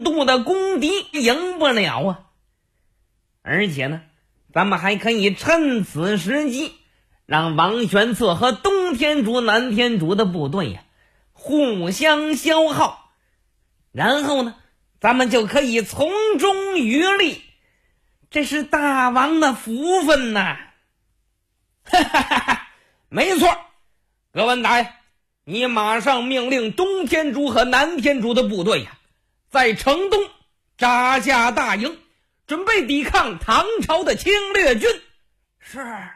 印度的公敌赢不了啊。而且呢，咱们还可以趁此时机让王玄策和东天竺、南天竺的部队呀互相消耗，然后呢咱们就可以从中渔利，这是大王的福分呐。哈哈哈哈，没错，葛文达呀，你马上命令东天竺和南天竺的部队呀在城东扎下大营，准备抵抗唐朝的侵略军。是。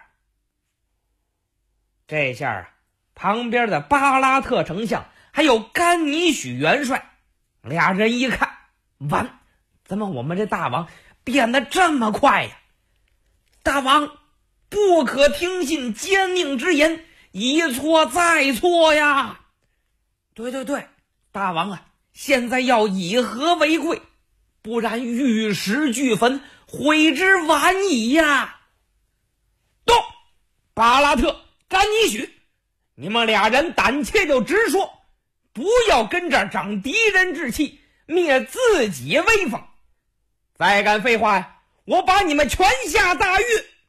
这下啊，旁边的巴拉特丞相还有甘尼许元帅俩人一看，完，怎么我们这大王变得这么快呀？大王不可听信奸佞之言，一错再错呀。对，大王啊，现在要以和为贵，不然玉石俱焚，悔之晚矣呀。动！巴拉特、甘尼许，你们俩人胆怯就直说，不要跟这儿长敌人志气，灭自己威风。再敢废话呀，我把你们全下大狱。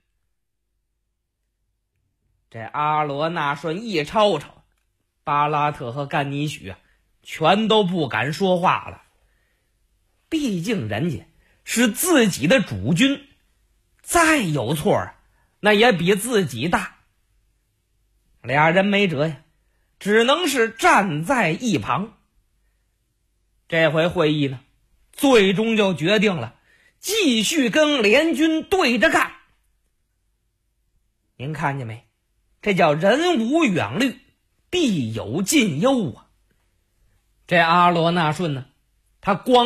这阿罗那顺一吵吵，巴拉特和甘尼许啊全都不敢说话了。毕竟人家是自己的主君，再有错啊那也比自己大。俩人没辙呀，只能是站在一旁。这回会议呢，最终就决定了继续跟联军对着干。您看见没？这叫人无远虑，必有近忧啊。这阿罗那顺呢，他光